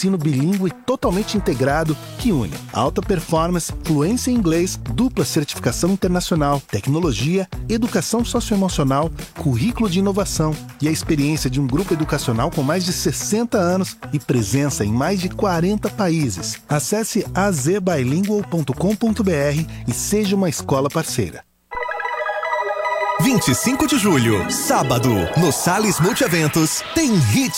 ensino bilíngue totalmente integrado que une alta performance, fluência em inglês, dupla certificação internacional, tecnologia, educação socioemocional, currículo de inovação e a experiência de um grupo educacional com mais de 60 anos e presença em mais de 40 países. Acesse azbilingual.com.br e seja uma escola parceira. 25 de julho, sábado, no Salles Multieventos, tem Hit